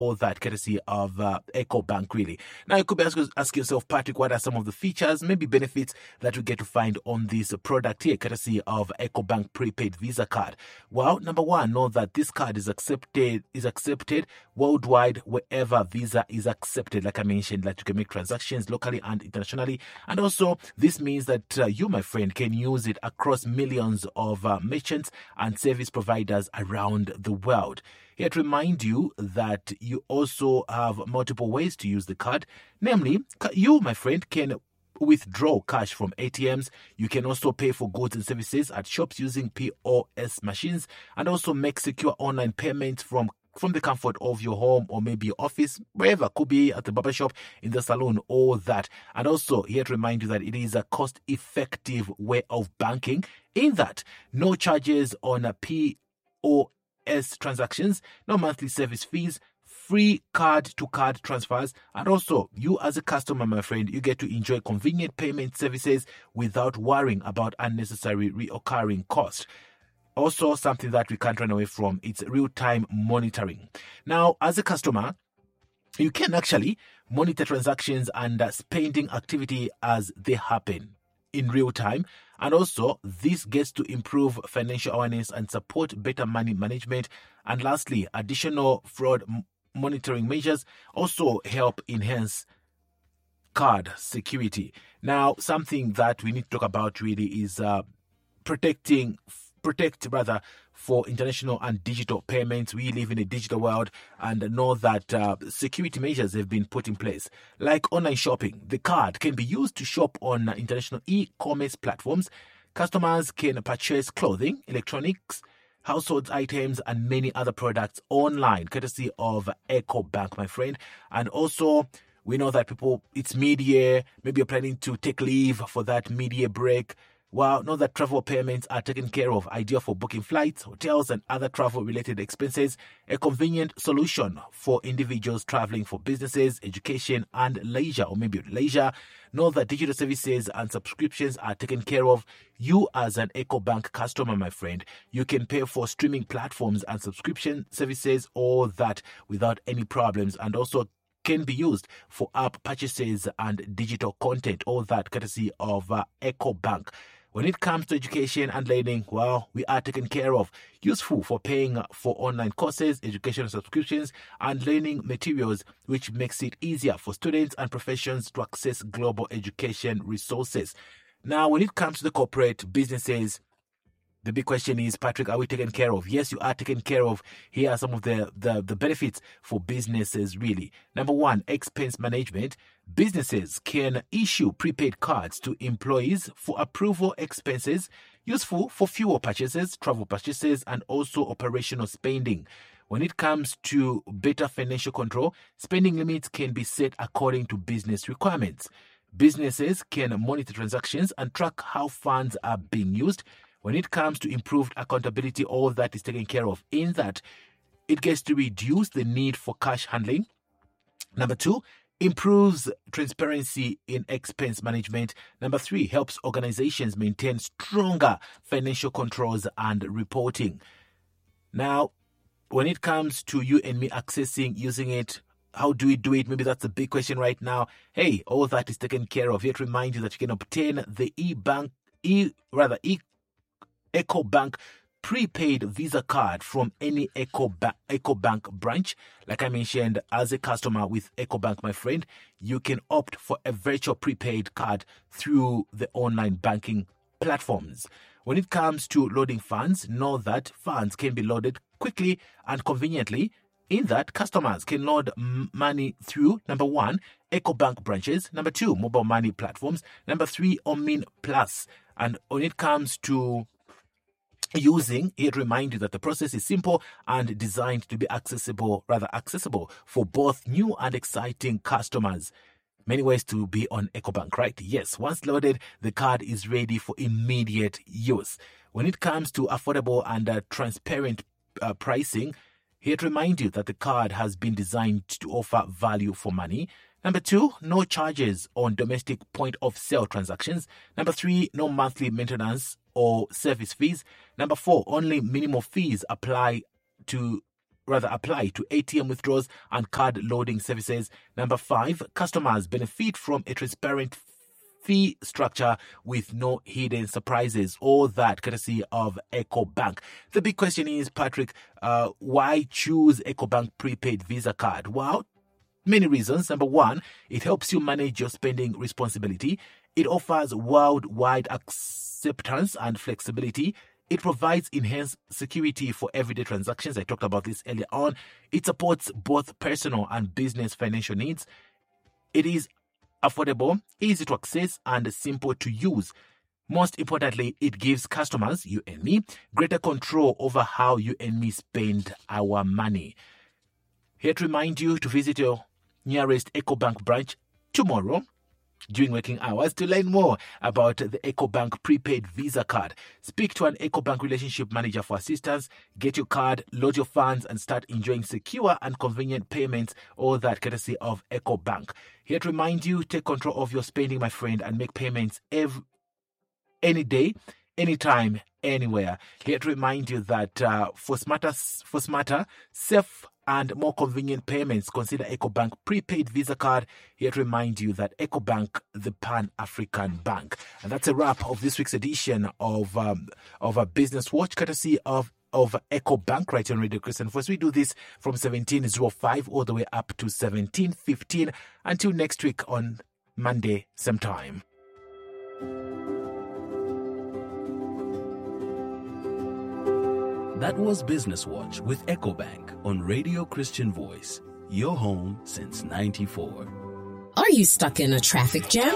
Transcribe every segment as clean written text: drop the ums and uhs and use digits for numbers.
all that courtesy of EcoBank, really. Now, you could be ask yourself, Patrick, what are some of the features, maybe benefits that we get to find on this product here, courtesy of EcoBank prepaid Visa card? Well, number one, know that this card is accepted worldwide wherever Visa is accepted. Like I mentioned, that you can make transactions locally and internationally. And also, this means that you, my friend, can use it across millions of merchants and service providers around the world. Here to remind you that you also have multiple ways to use the card. Namely, you, my friend, can withdraw cash from ATMs. You can also pay for goods and services at shops using POS machines, and also make secure online payments from the comfort of your home or maybe your office, wherever. Could be at the barber shop, in the salon, all that. And also here to remind you that it is a cost-effective way of banking, in that no charges on a POS transactions, no monthly service fees, free card-to-card transfers, and also you as a customer, my friend, you get to enjoy convenient payment services without worrying about unnecessary reoccurring costs. Also, something that we can't run away from, it's real-time monitoring. Now, as a customer, you can actually monitor transactions and spending activity as they happen in real time. And also, this gets to improve financial awareness and support better money management. And lastly, additional fraud monitoring measures also help enhance card security. Now, something that we need to talk about really is protect for international and digital payments. We live in a digital world and know that security measures have been put in place. Like online shopping, the card can be used to shop on international e-commerce platforms. Customers can purchase clothing, electronics, household items, and many other products online, courtesy of EcoBank, my friend. And also, we know that it's mid-year, maybe you're planning to take leave for that mid-year break. Well, know that travel payments are taken care of, ideal for booking flights, hotels, and other travel-related expenses. A convenient solution for individuals traveling for businesses, education, and leisure, or maybe leisure. Know that digital services and subscriptions are taken care of. You, as an EcoBank customer, my friend, you can pay for streaming platforms and subscription services, all that without any problems, and also can be used for app purchases and digital content, all that courtesy of EcoBank. When it comes to education and learning, well, we are taken care of. Useful for paying for online courses, educational subscriptions, and learning materials, which makes it easier for students and professions to access global education resources. Now, when it comes to the corporate businesses, the big question is, Patrick, are we taken care of? Yes, you are taken care of. Here are some of the benefits for businesses, really. Number one, expense management. Businesses can issue prepaid cards to employees for approval expenses, useful for fuel purchases, travel purchases, and also operational spending. When it comes to better financial control, spending limits can be set according to business requirements. Businesses can monitor transactions and track how funds are being used. When it comes to improved accountability, all that is taken care of, in that it gets to reduce the need for cash handling. Number two, improves transparency in expense management. Number three, helps organizations maintain stronger financial controls and reporting. Now, when it comes to you and me using it, how do we do it? Maybe that's the big question right now. Hey, all that is taken care of. Yet remind you that you can obtain the EcoBank prepaid Visa card from any EcoBank branch. Like I mentioned, as a customer with EcoBank, my friend, you can opt for a virtual prepaid card through the online banking platforms. When it comes to loading funds, know that funds can be loaded quickly and conveniently, in that customers can load money through, number one, EcoBank branches, number two, mobile money platforms, number three, Omin Plus. And when it comes to using it, remind you that the process is simple and designed to be accessible for both new and exciting customers. Many ways to be on EcoBank, right? Yes, once loaded, the card is ready for immediate use. When it comes to affordable and transparent pricing, here to remind you that the card has been designed to offer value for money. Number two, no charges on domestic point of sale transactions. Number three, no monthly maintenance or service fees. Number four, only minimal fees apply to apply to ATM withdrawals and card loading services. Number 5, customers benefit from a transparent fee structure with no hidden surprises. All that courtesy of EcoBank. The big question is, Patrick, why choose EcoBank prepaid Visa card? Well, many reasons. Number 1, it helps you manage your spending responsibility. It offers worldwide acceptance and flexibility. It provides enhanced security for everyday transactions. I talked about this earlier on. It supports both personal and business financial needs. It is affordable, easy to access, and simple to use. Most importantly, it gives customers, you and me, greater control over how you and me spend our money. Here to remind you to visit your nearest EcoBank branch tomorrow during working hours to learn more about the EcoBank prepaid Visa card. Speak to an EcoBank relationship manager for assistance. Get your card, load your funds, and start enjoying secure and convenient payments. All that courtesy of EcoBank. Here to remind you, take control of your spending, my friend, and make payments any day, anytime, anywhere. Here to remind you that for smarter, safe, and more convenient payments, consider EcoBank prepaid Visa card. Here to remind you that EcoBank, the Pan-African Bank. And that's a wrap of this week's edition of a Business Watch, courtesy of EcoBank, right on Radio Christian Voice. We do this from 17:05 all the way up to 17:15. Until next week on Monday, same time. That was Business Watch with EcoBank on Radio Christian Voice, your home since '94. Are you stuck in a traffic jam?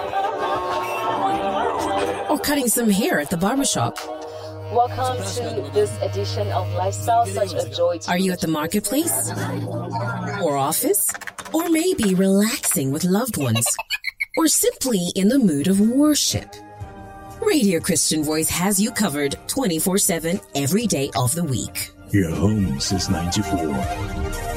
Or cutting some hair at the barbershop? Welcome to this edition of Lifestyle, such a joy to Are you at the marketplace? Or office? Or maybe relaxing with loved ones? Or simply in the mood of worship? Radio Christian Voice has you covered 24/7 every day of the week. Your home since '94.